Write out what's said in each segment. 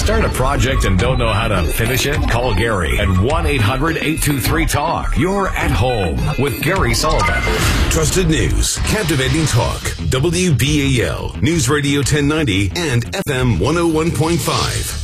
Start a project and don't know how to finish it? Call Gary at 1-800-823-TALK. You're at home with Gary Sullivan. Trusted news, captivating talk. WBAL, News Radio 1090 and FM 101.5.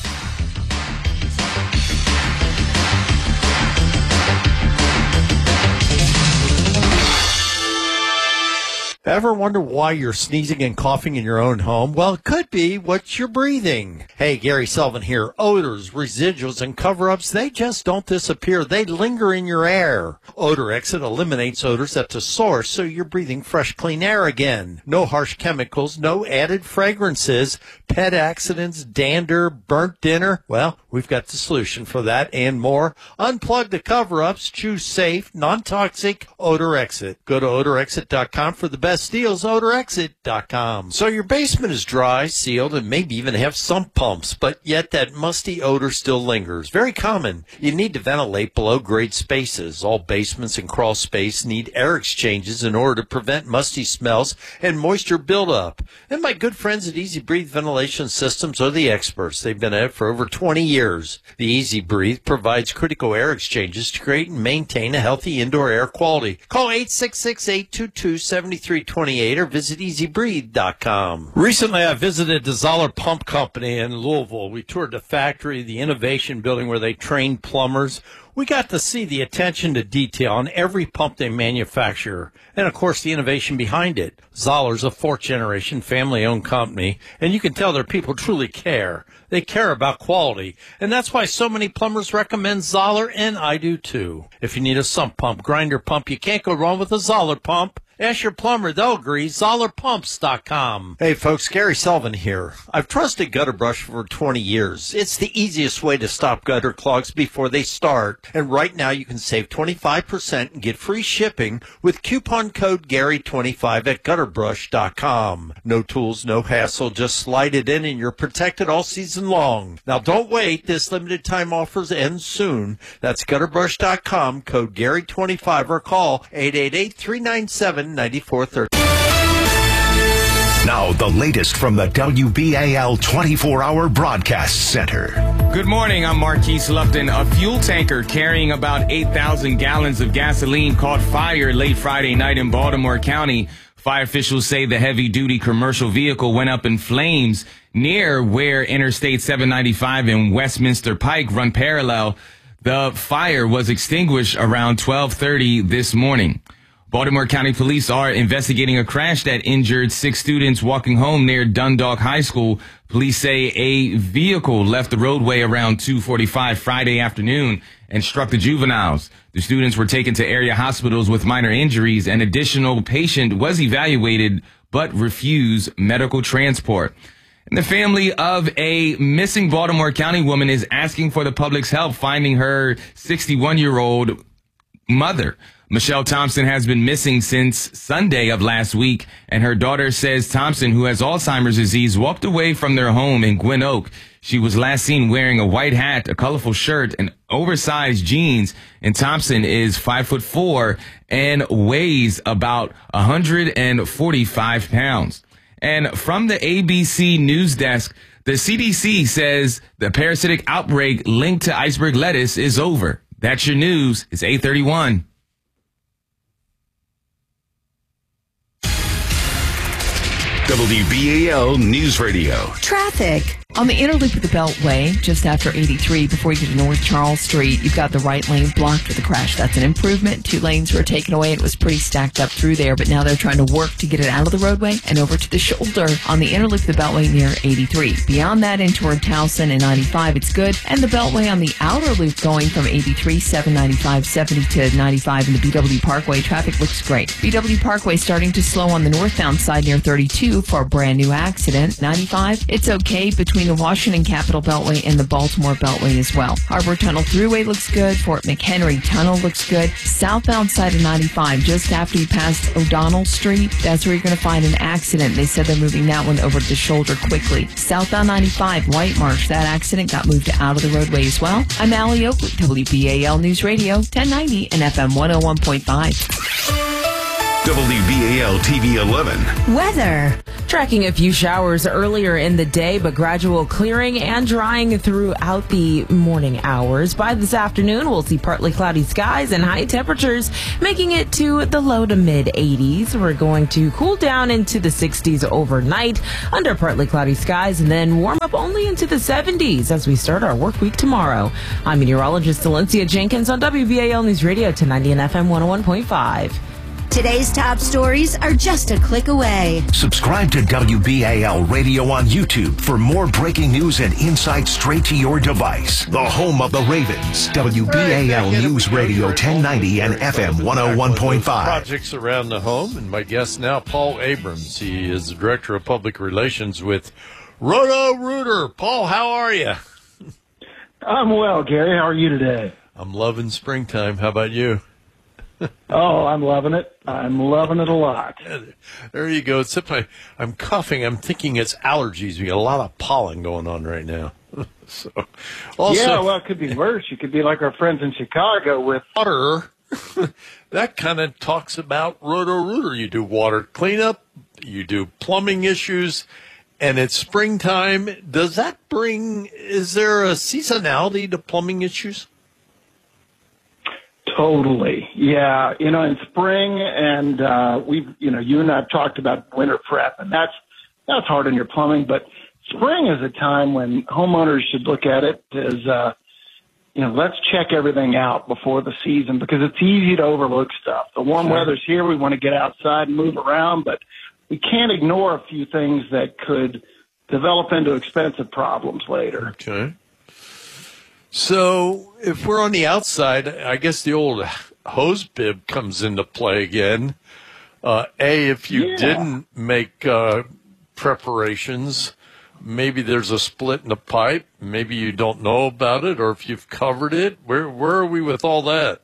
Ever wonder why you're sneezing and coughing in your own home? Well, it could be what you're breathing. Hey, Gary Sullivan here. Odors, residuals, and cover-ups, they just don't disappear. They linger in your air. Odor Exit eliminates odors at the source, so you're breathing fresh, clean air again. No harsh chemicals, no added fragrances, pet accidents, dander, burnt dinner. Well, we've got the solution for that and more. Unplug the cover-ups. Choose safe, non-toxic Odor Exit. Go to odorexit.com for the best deals, odorexit.com. So your basement is dry, sealed, and maybe even have sump pumps, but yet that musty odor still lingers. Very common. You need to ventilate below-grade spaces. All basements and crawl space need air exchanges in order to prevent musty smells and moisture buildup. And my good friends at Easy Breathe Ventilation Systems are the experts. They've been at it for over 20 years. The Easy Breathe provides critical air exchanges to create and maintain a healthy indoor air quality. Call 866-822-7328 or visit EasyBreathe.com. Recently, I visited the Zoller Pump Company in Louisville. We toured the factory, the innovation building where they train plumbers. We got to see the attention to detail on every pump they manufacture, and of course the innovation behind it. Zoller's a fourth-generation family-owned company, and you can tell their people truly care. They care about quality, and that's why so many plumbers recommend Zoller, and I do too. If you need a sump pump, grinder pump, you can't go wrong with a Zoller pump. Ask your plumber, they'll agree. ZollerPumps.com. Hey folks, Gary Sullivan here. I've trusted Gutter Brush for 20 years. It's the easiest way to stop gutter clogs before they start. And right now you can save 25% and get free shipping with coupon code Gary25 at gutterbrush.com. No tools, no hassle, just slide it in and you're protected all season long. Now don't wait, this limited time offers end soon. That's gutterbrush.com, code Gary25 or call 888-397-9430. Now, the latest from the WBAL 24-hour broadcast center. Good morning, I'm Marquise Lupton. A fuel tanker carrying about 8,000 gallons of gasoline caught fire late Friday night in Baltimore County. Fire officials say the heavy-duty commercial vehicle went up in flames near where Interstate 795 and Westminster Pike run parallel. The fire was extinguished around 12:30 this morning. Baltimore County Police are investigating a crash that injured 6 students walking home near Dundalk High School. Police say a vehicle left the roadway around 2:45 Friday afternoon and struck the juveniles. The students were taken to area hospitals with minor injuries. An additional patient was evaluated but refused medical transport. And the family of a missing Baltimore County woman is asking for the public's help finding her 61-year-old mother. Michelle Thompson has been missing since Sunday of last week, and her daughter says Thompson, who has Alzheimer's disease, walked away from their home in Gwynn Oak. She was last seen wearing a white hat, a colorful shirt, and oversized jeans, and Thompson is 5'4" and weighs about 145 pounds. And from the ABC News Desk, the CDC says the parasitic outbreak linked to iceberg lettuce is over. That's your news. It's 8:31. WBAL News Radio. Traffic. On the inner loop of the Beltway, just after 83, before you get to North Charles Street, you've got the right lane blocked with a crash. That's an improvement. 2 lanes were taken away. It was pretty stacked up through there, but now they're trying to work to get it out of the roadway and over to the shoulder on the inner loop of the Beltway near 83. Beyond that, in toward Towson and 95, it's good. And the Beltway on the outer loop going from 83, 795, 70 to 95 in the BW Parkway, traffic looks great. BW Parkway starting to slow on the northbound side near 32 for a brand new accident. 95, it's okay between the Washington Capitol Beltway and the Baltimore Beltway as well. Harbor Tunnel Thruway looks good. Fort McHenry Tunnel looks good. Southbound side of 95, just after you pass O'Donnell Street, that's where you're going to find an accident. They said they're moving that one over to the shoulder quickly. Southbound 95, White Marsh, that accident got moved out of the roadway as well. I'm Allie Oakley, WBAL News Radio, 1090 and FM 101.5. WBAL TV 11. Weather. Tracking a few showers earlier in the day, but gradual clearing and drying throughout the morning hours. By this afternoon, we'll see partly cloudy skies and high temperatures, making it to the low to mid 80s. We're going to cool down into the 60s overnight under partly cloudy skies and then warm up only into the 70s as we start our work week tomorrow. I'm meteorologist Valencia Jenkins on WBAL News Radio 1090 and FM 101.5. Today's top stories are just a click away. Subscribe to WBAL Radio on YouTube for more breaking news and insight straight to your device. The home of the Ravens. WBAL News Radio 1090 and FM 101.5. Projects around the home, and my guest now, Paul Abrams. He is the Director of Public Relations with Roto-Rooter. Paul, how are you? I'm well, Gary. How are you today? I'm loving springtime. How about you? Oh, I'm loving it. I'm loving it a lot. There you go. Except I'm coughing. I'm thinking it's allergies. We got a lot of pollen going on right now. So, also, yeah, well, it could be worse. You could be like our friends in Chicago with water. That kind of talks about Roto-Rooter. You do water cleanup. You do plumbing issues. And it's springtime. Is there a seasonality to plumbing issues? Totally. Yeah. In spring, and you and I have talked about winter prep, and that's hard on your plumbing, but spring is a time when homeowners should look at it as, let's check everything out before the season because it's easy to overlook stuff. The warm weather's here. We want to get outside and move around, but we can't ignore a few things that could develop into expensive problems later. Okay. So if we're on the outside, I guess the old hose bib comes into play again. If you didn't make preparations, maybe there's a split in the pipe. Maybe you don't know about it, or if you've covered it. Where are we with all that?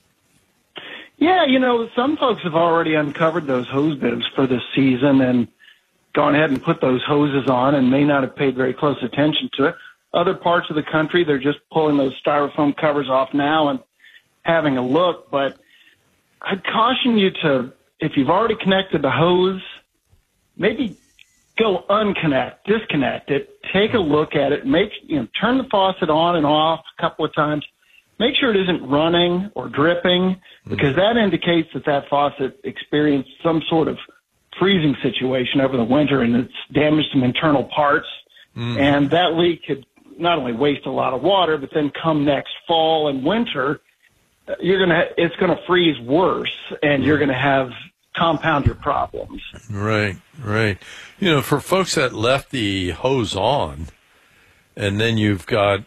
Yeah, some folks have already uncovered those hose bibs for this season and gone ahead and put those hoses on and may not have paid very close attention to it. Other parts of the country, they're just pulling those styrofoam covers off now and having a look. But I'd caution you to, if you've already connected the hose, maybe go disconnect it, take a look at it, turn the faucet on and off a couple of times. Make sure it isn't running or dripping because that indicates that faucet experienced some sort of freezing situation over the winter and it's damaged some internal parts. And that leak could not only waste a lot of water, but then come next fall and winter, it's going to freeze worse, and you're going to compound your problems. Right. For folks that left the hose on, and then you've got,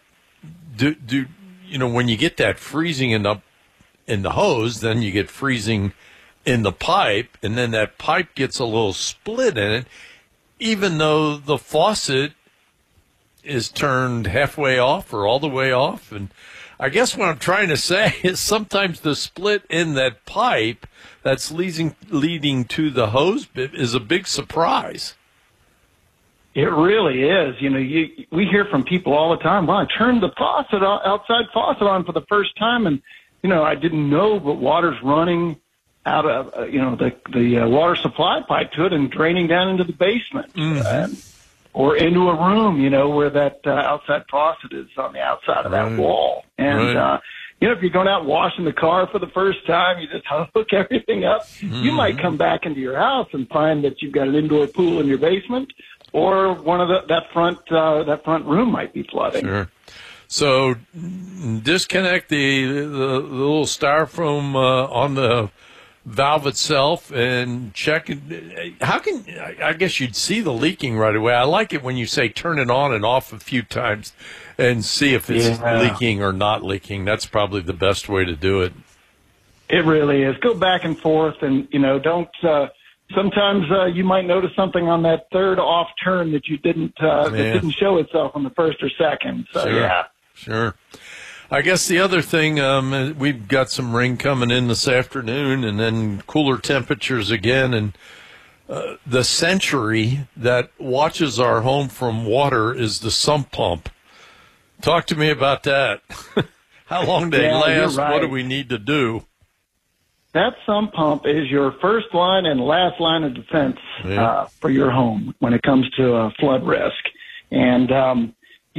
when you get that freezing in the hose, then you get freezing in the pipe, and then that pipe gets a little split in it, even though the faucet is turned halfway off or all the way off. And I guess what I'm trying to say is sometimes the split in that pipe that's leading to the hose bib is a big surprise. It really is. We hear from people all the time, well, I turned the outside faucet on for the first time and, I didn't know, but water's running out of, the water supply pipe to it and draining down into the basement. Or into a room, where that outside faucet is on the outside of that wall. And, if you're going out washing the car for the first time, you just hook everything up. You might come back into your house and find that you've got an indoor pool in your basement, or one of that front room might be flooding. Sure. So disconnect the little styrofoam on the valve itself and check it. I guess you'd see the leaking right away. I like it when you say turn it on and off a few times and see if it's leaking or not leaking. That's probably the best way to do it. It really is. Go back and forth and, don't, sometimes you might notice something on that third off turn that you didn't, that didn't show itself on the first or second. So, Sure. I guess the other thing, we've got some rain coming in this afternoon and then cooler temperatures again. And the Century that watches our home from water is the sump pump. Talk to me about that. How long do they last? Right. What do we need to do? that sump pump is your first line and last line of defense for your home when it comes to flood risk. And,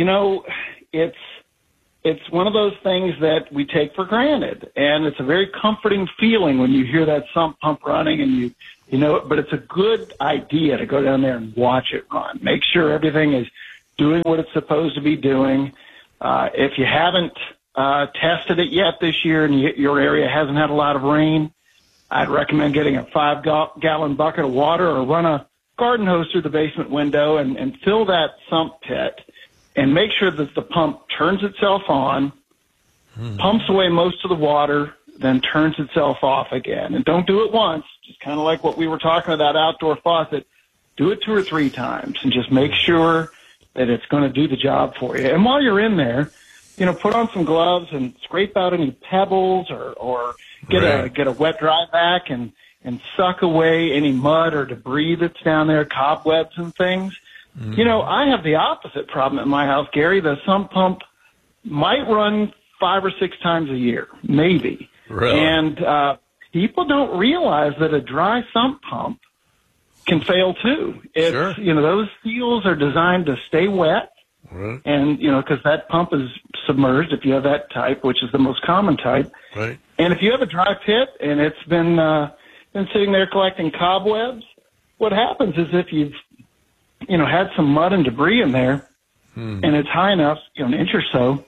it's one of those things that we take for granted. And it's a very comforting feeling when you hear that sump pump running and you know it. But it's a good idea to go down there and watch it run. Make sure everything is doing what it's supposed to be doing. If you haven't tested it yet this year and your area hasn't had a lot of rain, I'd recommend getting a 5-gallon bucket of water or run a garden hose through the basement window and fill that sump pit and make sure that the pump turns itself on, pumps away most of the water, then turns itself off again. And don't do it once, just kind of like what we were talking about outdoor faucet. Do it 2 or 3 times and just make sure that it's going to do the job for you. And while you're in there, put on some gloves and scrape out any pebbles or get a wet dry vac and suck away any mud or debris that's down there, cobwebs and things. I have the opposite problem at my house, Gary. The sump pump might run 5 or 6 times a year, maybe. Really? And people don't realize that a dry sump pump can fail too. It's, those seals are designed to stay wet. Right. And, because that pump is submerged if you have that type, which is the most common type. Right. And if you have a dry pit and it's been sitting there collecting cobwebs, what happens is if you've, had some mud and debris in there and it's high enough, an inch or so,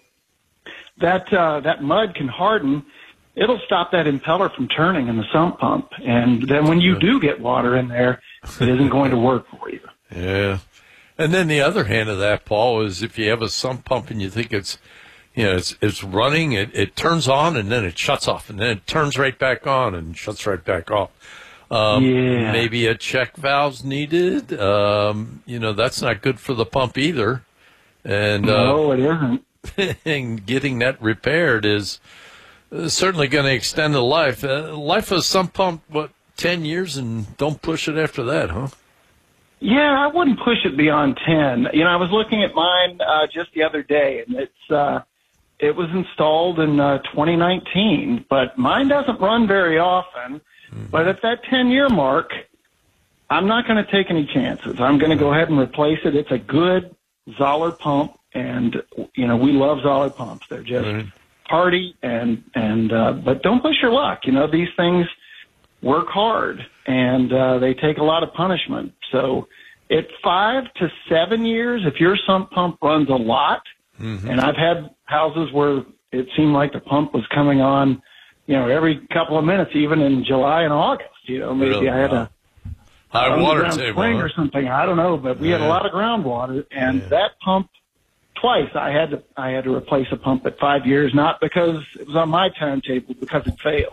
that mud can harden. It'll stop that impeller from turning in the sump pump. And then when you do get water in there, it isn't going to work for you. Yeah. And then the other hand of that, Paul, is if you have a sump pump and you think it's running, it turns on and then it shuts off and then it turns right back on and shuts right back off. Maybe a check valve's needed. That's not good for the pump either. And no, it isn't. And getting that repaired is certainly going to extend the life. Life of a sump pump, 10 years, and don't push it after that, huh? Yeah, I wouldn't push it beyond 10. I was looking at mine just the other day, and it was installed in 2019, but mine doesn't run very often. But at that 10-year mark, I'm not going to take any chances. I'm going to go ahead and replace it. It's a good Zoller pump, and we love Zoller pumps. They're just hardy, but don't push your luck. These things work hard, and they take a lot of punishment. So at 5 to 7 years, if your sump pump runs a lot, and I've had houses where it seemed like the pump was coming on, every couple of minutes, even in July and August. Maybe I had a high water table spring or something. I don't know, but we had a lot of groundwater, and that pump twice I had to replace a pump at 5 years, not because it was on my timetable, because it failed.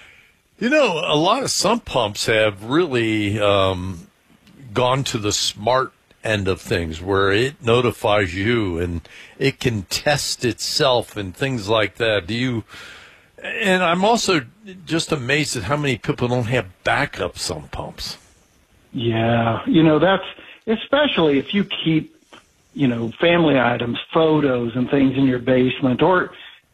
A lot of sump pumps have really gone to the smart end of things where it notifies you and it can test itself and things like that. And I'm also just amazed at how many people don't have backup sump pumps. Yeah, that's especially if you keep, family items, photos and things in your basement, or,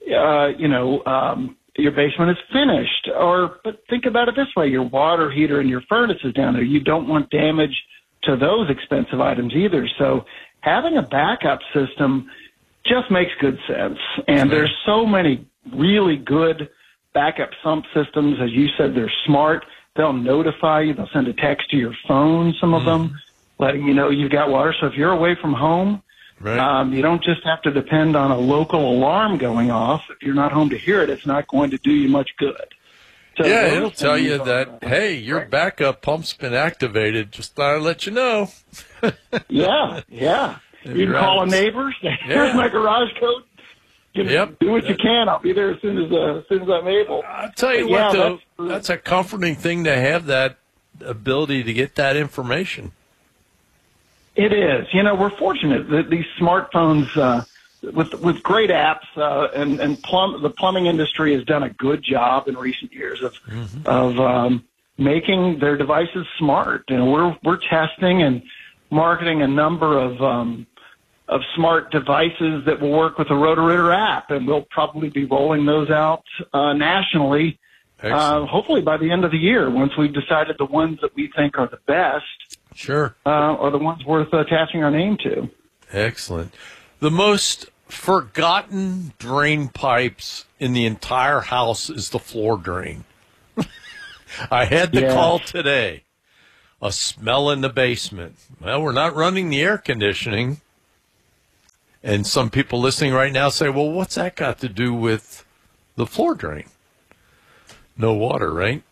your basement is finished. But think about it this way, your water heater and your furnace is down there. You don't want damage to those expensive items either. So having a backup system just makes good sense. And there's so many really good backup sump systems. As you said, they're smart. They'll notify you. They'll send a text to your phone, some of them, letting you know you've got water. So if you're away from home, you don't just have to depend on a local alarm going off. If you're not home to hear it, it's not going to do you much good. So it'll tell you that, hey, your backup pump's been activated. Just thought I'd let you know. Yeah. You can call a neighbor. Here's my garage code. Do what you can. I'll be there as soon as I'm able. I'll tell you what, though, that's a comforting thing to have that ability to get that information. It is. We're fortunate that these smartphones, with great apps, and the plumbing industry has done a good job in recent years of making their devices smart. We're testing and marketing a number of smart devices that will work with the Roto-Rooter app, and we'll probably be rolling those out nationally hopefully by the end of the year, once we've decided the ones that we think are the best, sure, are the ones worth attaching our name to. Excellent. The most forgotten drain pipes in the entire house is the floor drain. I had the call today. A smell in the basement. Well, we're not running the air conditioning. And some people listening right now say, well, what's that got to do with the floor drain? No water, right?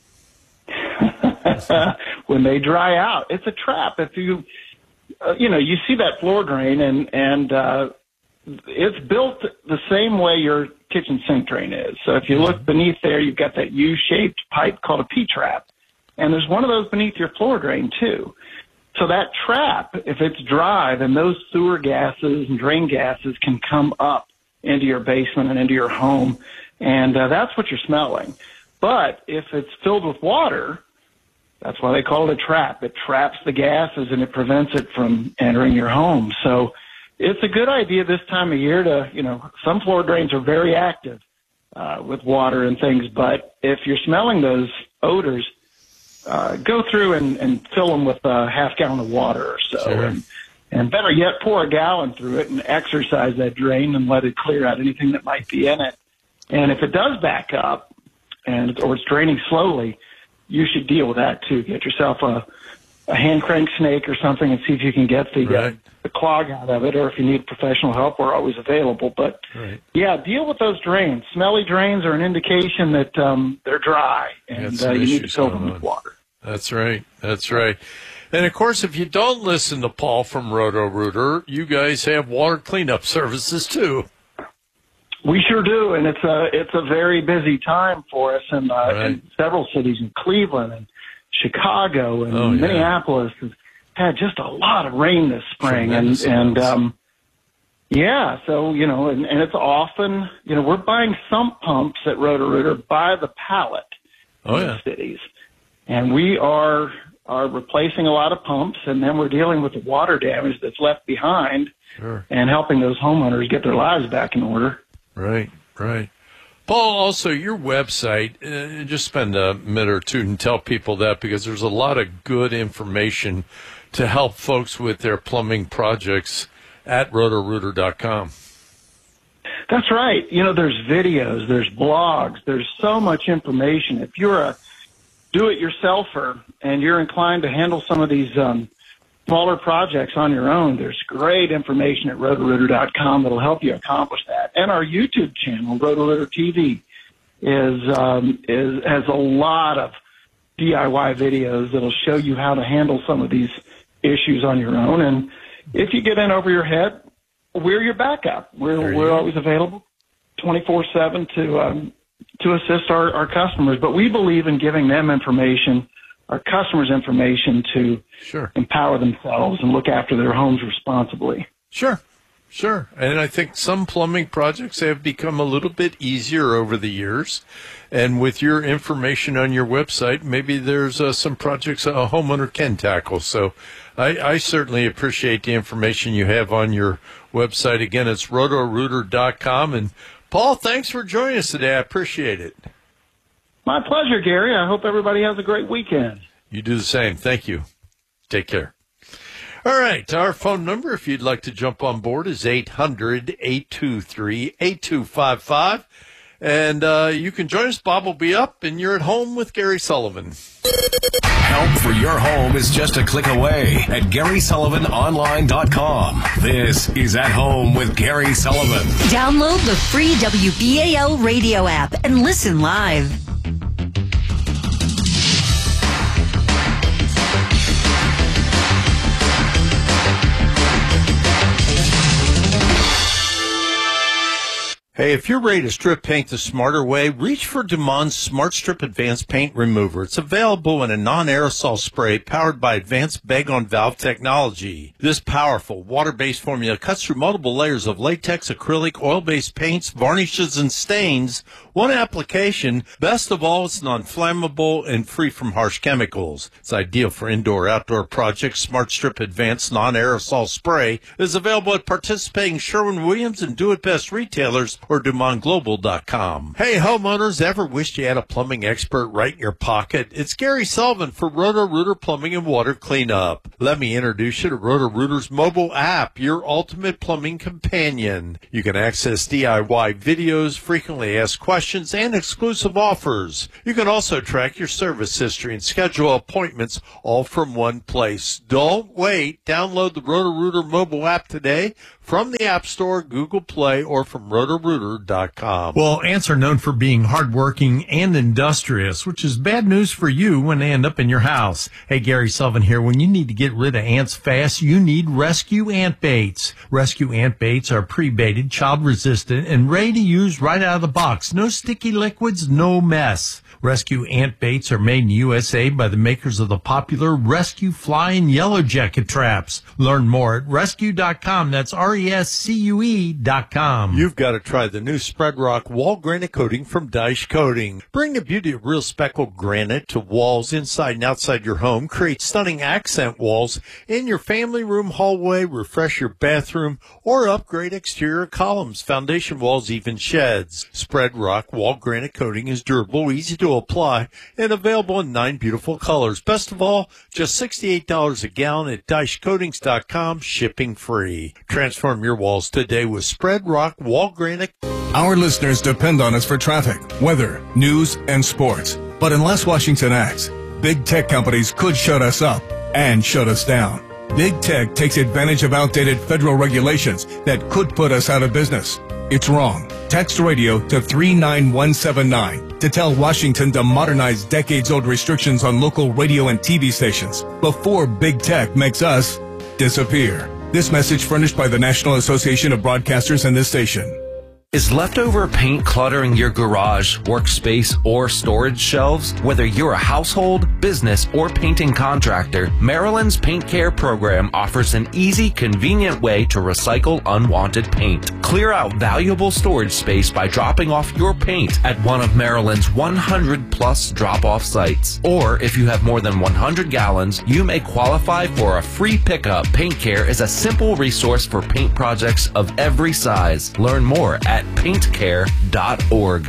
When they dry out, it's a trap. If you see that floor drain and it's built the same way your kitchen sink drain is. So if you look beneath there, you've got that U-shaped pipe called a P-trap. And there's one of those beneath your floor drain, too. So that trap, if it's dry, then those sewer gases and drain gases can come up into your basement and into your home, and that's what you're smelling. But if it's filled with water, that's why they call it a trap. It traps the gases, and it prevents it from entering your home. So it's a good idea this time of year to, some floor drains are very active with water and things, but if you're smelling those odors, go through and fill them with a half gallon of water or so. Sure. And better yet, pour a gallon through it and exercise that drain and let it clear out anything that might be in it. And if it does back up or it's draining slowly, you should deal with that too. Get yourself a hand crank snake or something and see if you can get the clog out of it, or if you need professional help, we're always available. But deal with those drains. Smelly drains are an indication that they're dry, and you need to fill them with water. That's right. That's right. And, of course, if you don't listen to Paul from Roto-Rooter, you guys have water cleanup services, too. We sure do, and it's a very busy time for us in several cities, in Cleveland and Chicago and Minneapolis. Have had just a lot of rain this spring, and so and it's often, we're buying sump pumps at Roto-Rooter by the pallet in cities. And we are replacing a lot of pumps, and then we're dealing with the water damage that's left behind and helping those homeowners get their lives back in order. Right, right. Paul, also your website, just spend a minute or two and tell people that, because there's a lot of good information to help folks with their plumbing projects at rotorooter.com. That's right. There's videos, there's blogs, there's so much information. If you're a do-it-yourselfer and you're inclined to handle some of these smaller projects on your own, there's great information at rotorooter.com that'll help you accomplish that. And our YouTube channel, Roto-Rooter TV, has a lot of DIY videos that'll show you how to handle some of these issues on your own. And if you get in over your head, we're your backup. We're always available 24/7 to assist our customers. But we believe in giving them information, our customers information, to empower themselves and look after their homes responsibly. Sure. And I think some plumbing projects have become a little bit easier over the years. And with your information on your website, maybe there's some projects a homeowner can tackle. So I certainly appreciate the information you have on your website. Again, it's rotorooter.com. And Paul, thanks for joining us today. I appreciate it. My pleasure, Gary. I hope everybody has a great weekend. You do the same. Thank you. Take care. All right. Our phone number, if you'd like to jump on board, is 800-823-8255. And you can join us. Bob will be up, and you're at home with Gary Sullivan. Help for your home is just a click away at GarySullivanOnline.com. This is At Home with Gary Sullivan. Download the free WBAL radio app and listen live. Hey, if you're ready to strip paint the smarter way, reach for Dumon's Smart Strip Advanced Paint Remover. It's available in a non-aerosol spray powered by advanced bag-on-valve technology. This powerful water-based formula cuts through multiple layers of latex, acrylic, oil-based paints, varnishes, and stains. One application. Best of all, it's non-flammable and free from harsh chemicals. It's ideal for indoor-outdoor projects. Smart Strip Advanced Non-Aerosol Spray is available at participating Sherwin-Williams and Do It Best retailers or DuMontGlobal.com. Hey, homeowners, ever wished you had a plumbing expert right in your pocket? It's Gary Sullivan for Roto-Rooter Plumbing and Water Cleanup. Let me introduce you to Roto-Rooter's mobile app, your ultimate plumbing companion. You can access DIY videos, frequently asked questions, and exclusive offers. You can also track your service history and schedule appointments all from one place. Don't wait. Download the Roto-Rooter mobile app today from the App Store, Google Play, or from Roto-Rooter.com. Well, ants are known for being hardworking and industrious, which is bad news for you when they end up in your house. Hey, Gary Sullivan here. When you need to get rid of ants fast, you need Rescue Ant Baits. Rescue Ant Baits are pre-baited, child-resistant, and ready to use right out of the box. No sticky liquids, no mess. Rescue Ant Baits are made in USA by the makers of the popular Rescue Fly and Yellow Jacket traps. Learn more at rescue.com. That's RESCUE.com. You've got to try the new Spread Rock Wall Granite Coating from Dyche Coating. Bring the beauty of real speckled granite to walls inside and outside your home. Create stunning accent walls in your family room, hallway, refresh your bathroom, or upgrade exterior columns, foundation walls, even sheds. Spread Rock Wall Granite Coating is durable, easy to apply, and available in 9 beautiful colors. Best of all, just $68 a gallon at DycheCoatings.com, shipping free. Transform your walls today with Spread Rock Wall Granite. Our listeners depend on us for traffic, weather, news, and sports. But unless Washington acts, big tech companies could shut us up and shut us down. Big tech takes advantage of outdated federal regulations that could put us out of business. It's wrong. Text radio to 39179 to tell Washington to modernize decades-old restrictions on local radio and TV stations before big tech makes us disappear. This message furnished by the National Association of Broadcasters and this station. Is leftover paint cluttering your garage, workspace, or storage shelves? Whether you're a household, business, or painting contractor, Maryland's Paint Care program offers an easy, convenient way to recycle unwanted paint. Clear out valuable storage space by dropping off your paint at one of Maryland's 100-plus drop-off sites. Or if you have more than 100 gallons, you may qualify for a free pickup. Paint Care is a simple resource for paint projects of every size. Learn more at paintcare.org.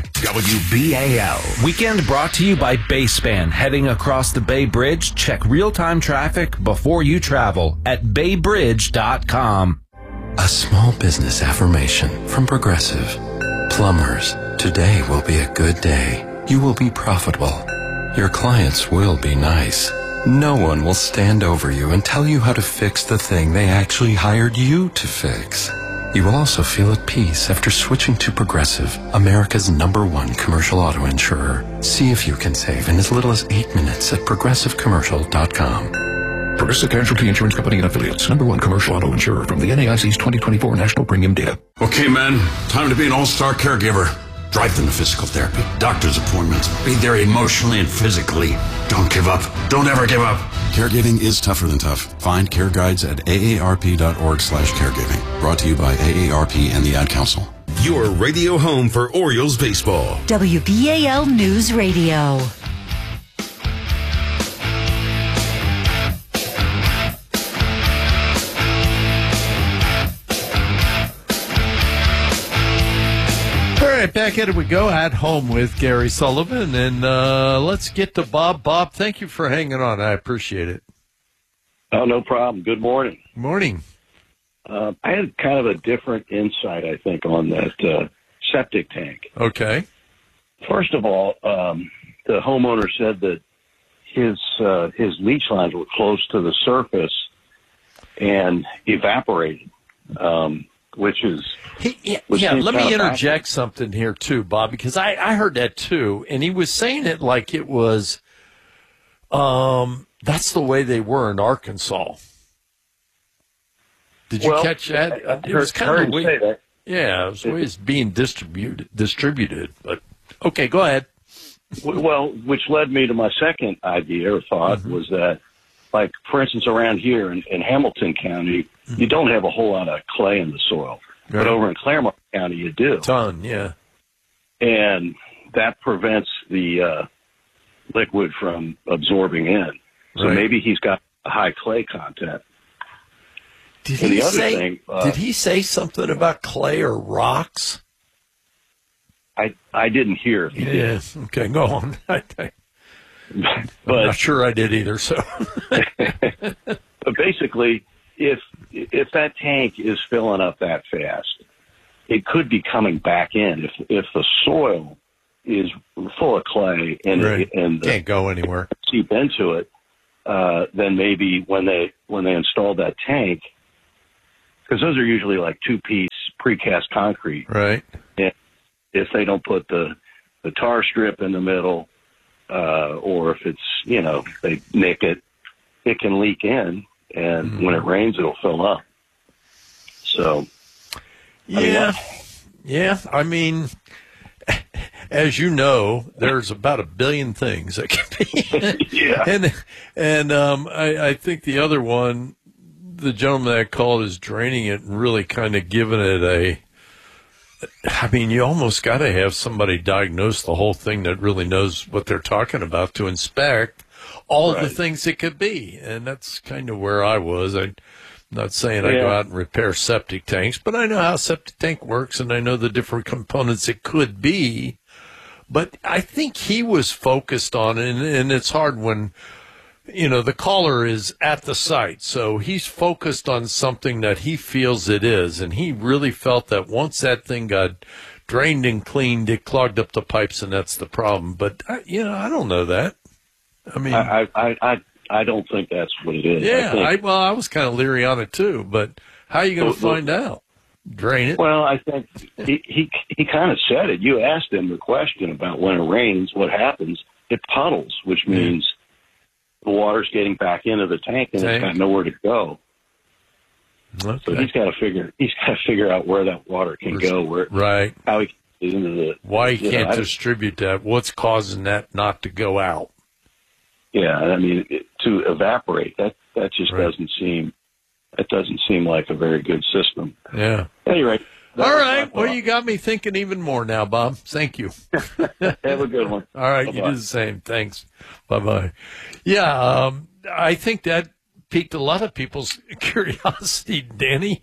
WBAL. Weekend brought to you by Bayspan. Heading across the Bay Bridge, check real-time traffic before you travel at baybridge.com. A small business affirmation from Progressive. Plumbers, today will be a good day. You will be profitable. Your clients will be nice. No one will stand over you and tell you how to fix the thing they actually hired you to fix. You will also feel at peace after switching to Progressive, America's #1 commercial auto insurer. See if you can save in as little as 8 minutes at progressivecommercial.com. Progressive Casualty Insurance Company and Affiliates, #1 commercial auto insurer from the NAIC's 2024 National Premium Data. Okay, man, time to be an all-star caregiver. Drive them to physical therapy, doctor's appointments, be there emotionally and physically. Don't give up. Don't ever give up. Caregiving is tougher than tough. Find care guides at aarp.org/caregiving. Brought to you by AARP and the Ad Council. Your radio home for Orioles baseball. WBAL News Radio. All right, back at it we go, at home with Gary Sullivan, and let's get to Bob. Bob, thank you for hanging on. I appreciate it. Oh, no problem. Good morning. Morning. I had kind of a different insight, I think, on that septic tank. Okay. First of all, the homeowner said that his leach lines were close to the surface and evaporated, which is... let me interject something here, too, Bob, because I heard that, too, and he was saying it like it was, that's the way they were in Arkansas. Did you catch that? It was kind of the way, yeah, it was the way it's being distributed, but, okay, go ahead. Well, which led me to my second idea or thought was that, like, for instance, around here in Hamilton County, you don't have a whole lot of clay in the soil. But over in Claremont County, you do. Ton, yeah. And that prevents the liquid from absorbing in. So maybe he's got a high clay content. Did he say something about clay or rocks? I didn't hear if he did. Yes. Okay, go on. I'm But not sure I did either. So, but basically, if that tank is filling up that fast, it could be coming back in. If the soil is full of clay and right. and Can't go anywhere. Seep into it, then maybe when they install that tank, because those are usually like 2-piece precast concrete, right? And if they don't put the tar strip in the middle, or if it's they nick it, it can leak in, and when it rains, it'll fill up. So, yeah. I mean, as you know, there's about 1 billion things that can be. Yeah. And I think the other one, the gentleman that called, is draining it and really kind of giving it I mean, you almost got to have somebody diagnose the whole thing that really knows what they're talking about to inspect all the things it could be. And that's kind of where I was. I'm not saying I go out and repair septic tanks, but I know how a septic tank works, and I know the different components it could be. But I think he was focused on it, and it's hard when, the caller is at the site. So he's focused on something that he feels it is, and he really felt that once that thing got drained and cleaned, it clogged up the pipes, and that's the problem. But, I don't know that. I mean, I don't think that's what it is. Yeah, I was kind of leery on it too, but how are you going to find out? Drain it? Well, I think he kind of said it. You asked him the question about when it rains, what happens? It puddles, which means the water's getting back into the tank and it's got nowhere to go. Okay. So he's got to figure out where that water can go, how he can get into the. Why he can't distribute that? What's causing that not to go out? Yeah, I mean, to evaporate, that just doesn't seem like a very good system. Yeah. Anyway. All right. Well, you got me thinking even more now, Bob. Thank you. Have a good one. All right. Bye-bye. You do the same. Thanks. Bye-bye. Yeah. I think that piqued a lot of people's curiosity, Danny.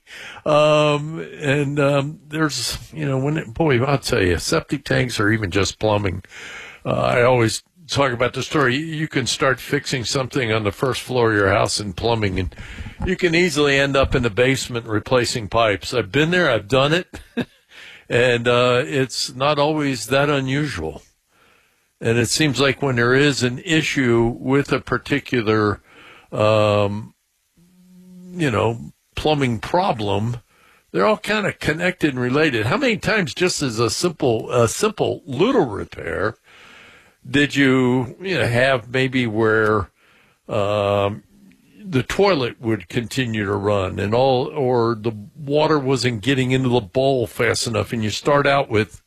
There's, I'll tell you, septic tanks or even just plumbing. I always talk about the story. You can start fixing something on the first floor of your house in plumbing, and you can easily end up in the basement replacing pipes. I've been there. I've done it. And it's not always that unusual. And it seems like when there is an issue with a particular, plumbing problem, they're all kind of connected and related. How many times, just as a simple little repair, did you have maybe where the toilet would continue to run or the water wasn't getting into the bowl fast enough, and you start out with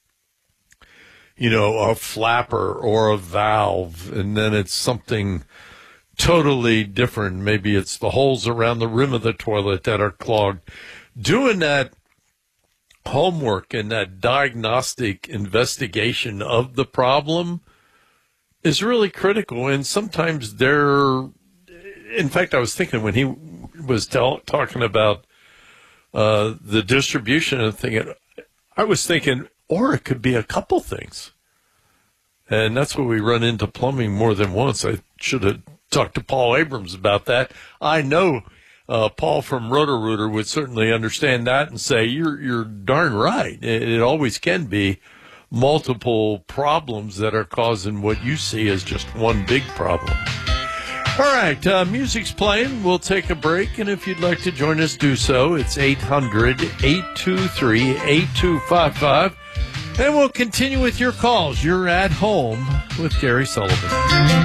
a flapper or a valve, and then it's something totally different. Maybe it's the holes around the rim of the toilet that are clogged. Doing that homework and that diagnostic investigation of the problem is really critical. And sometimes in fact, I was thinking when he was talking about the distribution and thinking, I was thinking, or it could be a couple things. And that's what we run into plumbing more than once. I should have talked to Paul Abrams about that. I know Paul from Roto-Rooter would certainly understand that and say, you're darn right. It always can be multiple problems that are causing what you see as just one big problem. All right, music's playing. We'll take a break, and if you'd like to join us, do so. It's 800-823-8255, and we'll continue with your calls. You're at home with Gary Sullivan.